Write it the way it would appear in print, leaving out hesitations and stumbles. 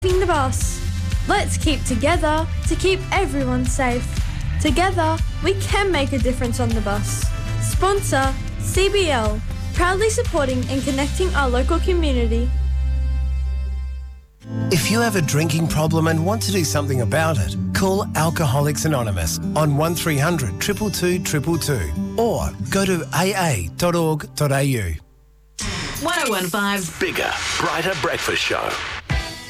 the bus. Let's keep together to keep everyone safe. Together, we can make a difference on the bus. Sponsor CBL, proudly supporting and connecting our local community. If you have a drinking problem and want to do something about it, call Alcoholics Anonymous on 1300 222 222 or go to aa.org.au. 1015's Bigger, brighter breakfast show.